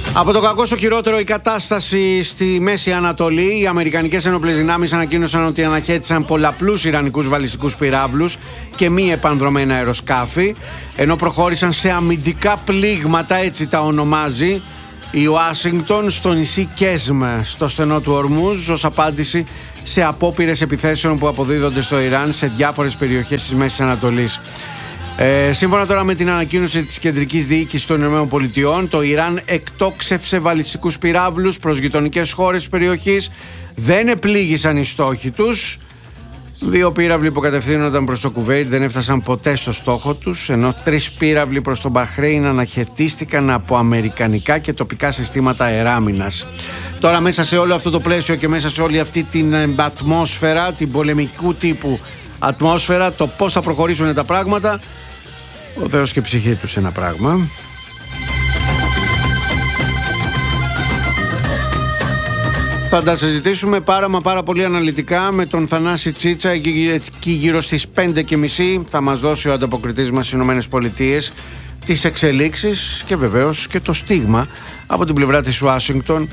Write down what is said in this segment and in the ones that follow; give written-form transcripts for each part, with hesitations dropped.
Από το κακό στο χειρότερο η κατάσταση στη Μέση Ανατολή. Οι Αμερικανικές ενόπλες δυνάμεις ανακοίνωσαν ότι αναχέτησαν πολλαπλούς ιρανικούς βαλιστικούς πυράβλους και μη επανδρομένα αεροσκάφη, ενώ προχώρησαν σε αμυντικά πλήγματα, έτσι τα ονομάζει η Ουάσιγκτον, στο νησί Κέσμ, στο στενό του Ορμούζ, ως απάντηση σε απόπειρες επιθέσεων που αποδίδονται στο Ιράν σε διάφορες περιοχές της Μέσης Ανατολής. Σύμφωνα τώρα με την ανακοίνωση της Κεντρικής Διοίκησης των ΗΠΑ, το Ιράν εκτόξευσε βαλιστικούς πυράβλους προς γειτονικές χώρες της περιοχής. Δεν επλήγησαν οι στόχοι τους. 2 πύραυλοι που κατευθύνονταν προς το Κουβέιτ δεν έφτασαν ποτέ στο στόχο τους, ενώ 3 πύραυλοι προς το Μπαχρέιν αναχαιτίστηκαν από αμερικανικά και τοπικά συστήματα αεράμινας. Τώρα, μέσα σε όλο αυτό το πλαίσιο και μέσα σε όλη αυτή την ατμόσφαιρα, την πολεμικού τύπου ατμόσφαιρα, το πώς θα προχωρήσουν τα πράγματα, ο Θεός και ψυχή τους ένα πράγμα. Θα τα συζητήσουμε πάρα πολύ αναλυτικά με τον Θανάση Τσίτσα εκεί γύρω στις 5:30. Θα μας δώσει ο ανταποκριτής μας στις ΗΠΑ τις εξελίξεις και βεβαίως και το στίγμα από την πλευρά της Ουάσιγκτον.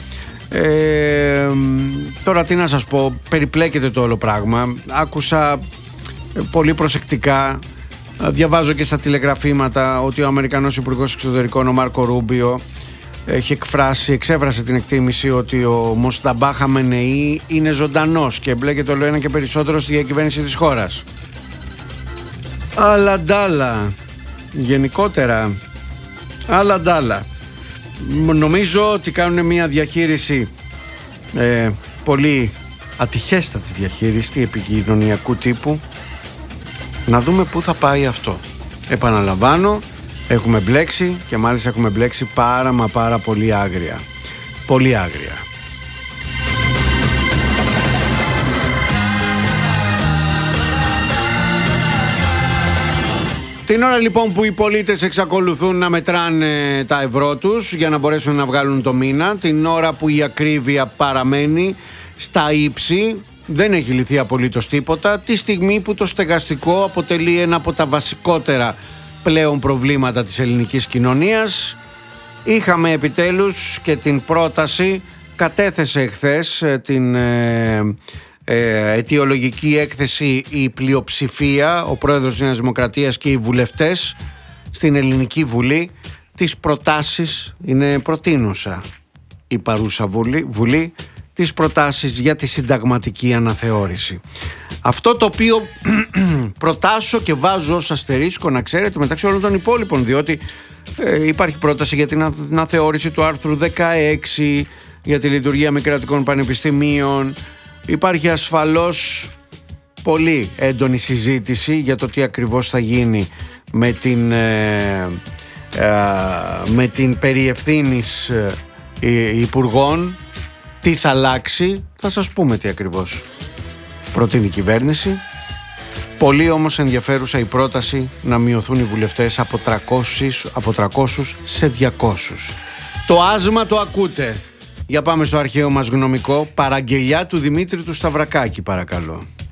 Τώρα τι να σας πω, περιπλέκεται το όλο πράγμα. Άκουσα πολύ προσεκτικά, διαβάζω και στα τηλεγραφήματα ότι ο Αμερικανός Υπουργός Εξωτερικών, ο Μάρκο Ρούμπιο, εξέφρασε την εκτίμηση ότι ο Μοσταμπά Χαμενεή είναι ζωντανός και εμπλέκεται όλο ένα και περισσότερο στη διακυβέρνηση της χώρας. Αλλά ντάλα, γενικότερα, αλλά ντάλα. Νομίζω ότι κάνουν μια διαχείριση, πολύ ατυχέστατη διαχείριση επικοινωνιακού τύπου. Να δούμε πού θα πάει αυτό. Επαναλαμβάνω, έχουμε μπλέξει και μάλιστα έχουμε μπλέξει πάρα πολύ άγρια. Πολύ άγρια. Την ώρα λοιπόν που οι πολίτες εξακολουθούν να μετράνε τα ευρώ τους για να μπορέσουν να βγάλουν το μήνα, την ώρα που η ακρίβεια παραμένει στα ύψη, δεν έχει λυθεί απολύτως τίποτα, τη στιγμή που το στεγαστικό αποτελεί ένα από τα βασικότερα πλέον προβλήματα της ελληνικής κοινωνίας. Είχαμε επιτέλους και την πρόταση, κατέθεσε εχθές την αιτιολογική έκθεση η πλειοψηφία, ο πρόεδρος της Νέας Δημοκρατίας και οι βουλευτές στην Ελληνική Βουλή, τις προτάσεις, είναι προτείνουσα η παρούσα Βουλή, τις προτάσεις για τη συνταγματική αναθεώρηση. Αυτό το οποίο προτάσω και βάζω ως αστερίσκο, να ξέρετε, μεταξύ όλων των υπόλοιπων, διότι υπάρχει πρόταση για την αναθεώρηση του άρθρου 16 για τη λειτουργία μη κρατικών πανεπιστημίων. Υπάρχει ασφαλώς πολύ έντονη συζήτηση για το τι ακριβώς θα γίνει με την περιευθύνης υπουργών, τι θα αλλάξει, θα σας πούμε τι ακριβώς προτείνει η κυβέρνηση. Πολύ όμως ενδιαφέρουσα η πρόταση να μειωθούν οι βουλευτές από 300 σε 200. Το άσμα το ακούτε. Για πάμε στο αρχαίο μας γνωμικό. Παραγγελιά του Δημήτρη του Σταυρακάκη, παρακαλώ.